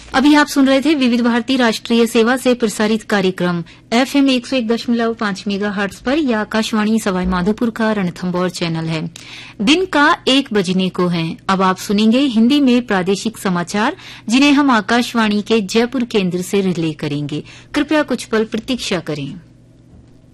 अभी आप सुन रहे थे विविध भारती राष्ट्रीय सेवा से प्रसारित कार्यक्रम FM 101.5 मेगाहर्ट्ज पर। यह आकाशवाणी सवाई माधोपुर का रणथंभौर चैनल है। दिन का 1 बजने को है। अब आप सुनेंगे हिंदी में प्रादेशिक समाचार, जिन्हें हम आकाशवाणी के जयपुर केंद्र से रिले करेंगे। कृपया कुछ पल प्रतीक्षा करें।